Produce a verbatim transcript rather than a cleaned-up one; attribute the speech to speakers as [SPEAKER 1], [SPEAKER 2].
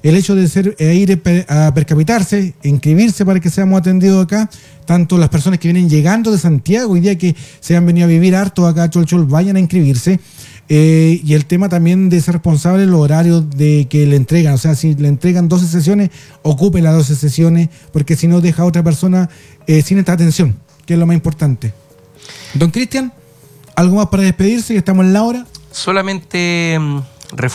[SPEAKER 1] el hecho de ser eh, ir a percapitarse, inscribirse para que seamos atendidos acá, tanto las personas que vienen llegando de Santiago, hoy día que se han venido a vivir harto acá a Cholchol, vayan a inscribirse. Eh, y el tema también de ser responsable de los horarios de que le entregan, o sea, si le entregan doce sesiones, ocupe las doce sesiones, porque si no deja a otra persona eh, sin esta atención, que es lo más importante. Don Cristian, ¿algo más para despedirse? Que estamos en la hora.
[SPEAKER 2] Solamente